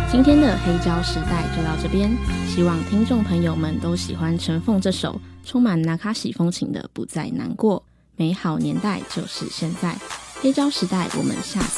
今天的黑胶时代就到这边，希望听众朋友们都喜欢陈凤这首充满纳卡西风情的不再难过，美好年代就是现在。黑胶时代，我们下次